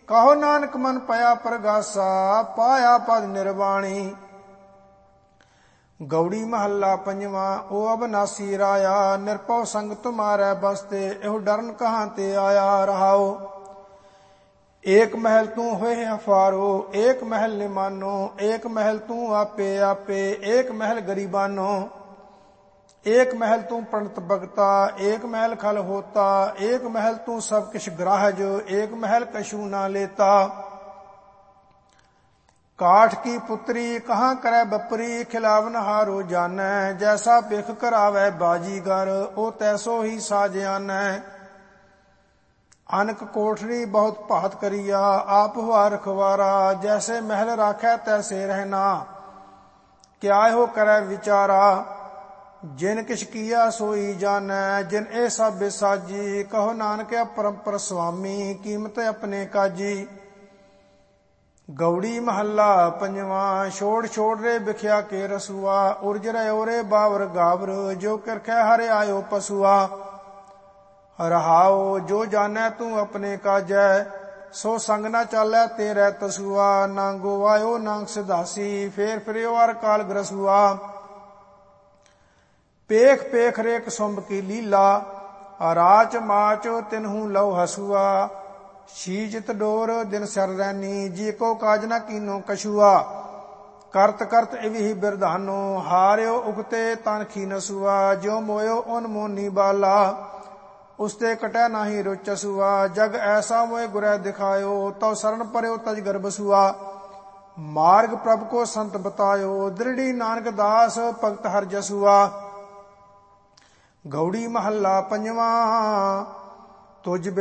ਕਹੋ ਨਾਨਕ ਮਨ ਪਇਆ ਪ੍ਰਗਾਸਾ, ਪਾਇਆ ਪਦ ਨਿਰਵਾਣੀ। ਗੌੜੀ ਮਹੱਲਾ ਪੰਜਵਾਂ। ਓ ਅਬਨਾਸੀ ਰਾਇਆ, ਨਿਰਭਉ ਸੰਗ ਤੁਮਾਰੈ ਬਸਤੇ, ਇਹੋ ਡਰਨ ਕਹਾਂ ਤੇ ਆਇਆ। ਰਹਾਓ। ਏਕ ਮਹਿਲ ਤੂੰ ਹੋਏ ਹਫਾਰੋ, ਏਕ ਮਹਿਲ ਨਿਮਾਨੋ, ਏਕ ਮਹਿਲ ਤੂੰ ਆਪੇ ਆਪੇ, ਏਕ ਮਹਿਲ ਗਰੀਬਾਨੋ। ਏਕ ਮਹਿਲ ਤੂੰ ਪੰਡਤ ਭਗਤਾ, ਏਕ ਮਹਿਲ ਖਲ ਹੋਤਾ, ਏਕ ਮਹਿਲ ਤੂੰ ਸਭ ਕਿਛ ਗ੍ਰਾਹਜ, ਏਕ ਮਹਿਲ ਕਛੂ ਨਾ ਲੇਤਾ। ਕਾਠ ਕੀ ਪੁੱਤਰੀ ਕਹਾਂ ਕਰੈ ਬਪਰੀ, ਖਿਲਾਵਨ ਹਾਰੋ ਜਾਨੈ, ਜੈਸਾ ਭਿਖ ਕਰਾਵੈ ਬਾਜੀਗਰ, ਉਹ ਤੈਸੋ ਹੀ ਸਾਜਿਆਨੈ। ਅਨਕ ਕੋਠਰੀ ਬਹੁਤ ਭਾਤ ਕਰੀਆ, ਆਪ ਹੁਆ ਰਖਵਾਰਾ, ਜੈਸੇ ਮਹਿਲ ਰਾਖੈ ਤੈਸੇ ਰਹਿਣਾ, ਕਿਆ ਇਹੋ ਕਰੈ ਵਿਚਾਰਾ। ਜਿਨ ਕਿਛ ਕੀਆ ਸੋਈ ਜਾਨੈ, ਜਿਨ ਇਹ ਸਭ ਬਿਸਾਜੀ, ਕਹੋ ਨਾਨਕ ਅਪਰੰਪਰ ਸੁਆਮੀ, ਕੀਮਤ ਆਪਣੇ ਕਾਜੀ। ਗੌੜੀ ਮਹੱਲਾ ਪੰਜਵਾਂ। ਛੋੜ ਛੋੜ ਰੇ ਬਿਖਿਆ ਕੇ ਰਸੂਆ, ਉਰਜ ਰਿਓ ਰੇ ਬਾਵਰ ਗਾਵਰ, ਜੋ ਕਿਰਖੈ ਹਰਿ ਆਇਓ ਪਸੂਆ। ਰਹਾਓ। ਜੋ ਜਾਨੈ ਤੂੰ ਆਪਣੇ ਕਾਜੈ, ਸੋ ਸੰਗ ਨਾ ਚਾਲੈ ਤੇਰੇ ਤਸੂਆ। ਨਾਂਗੋ ਆਇਓ ਨਾਂਗ ਸਿਧਾਸੀ, ਫੇਰ ਫਿਰਿਓ ਅਰ ਕਾਲ ਗਰਸੂਆ। ਪੇਖ ਪੇਖ ਰੇ ਕਸੁੰਭ ਕੀ ਲੀਲਾ, ਰਾਚ ਮਾਚ ਤਿਨਹੂ ਲਉ ਹਸੂਆ। ਸ਼ੀਜਤ ਡੋਰ ਦਿਨ ਸਿਰ ਰੈਨੀ, ਜੀ ਕੋ ਕਾਜ ਨਾ ਕੀਨੋ ਕਛੂਆ। ਕਰਤ ਕਰਤ ਇਵਹਿ ਬਿਰਧਾਨੋ, ਹਾਰਿਓ ਉਗਤੇ ਤਨ ਖੀ ਨਸੂਆ। ਜਿਉ ਮੋਇਓ ਓਨ ਮੋਨੀ ਬਾਲਾ, ਉਸਤੇ ਕਟੈ ਨਾਹੀ ਰੁਚਸੂਆ। ਜਗ ਐਸਾ ਮੋਇ ਗੁਰੈ ਦਿਖਾਇਓ, ਤਉ ਸਰਣ ਪਰਿਓ ਤਜ ਗਰਬਸੂਆ। ਮਾਰਗ ਪ੍ਰਭ ਕੋ ਸੰਤ ਬਤਾਇਓ, ਦ੍ਰਿੜੀ ਨਾਨਕ ਦਾਸ ਭਗਤ ਹਰਿ ਜਸੂਆ। ਗੌੜੀ ਮਹੱਲਾ ਪੰਜਵਾਂ। ਤੁਜ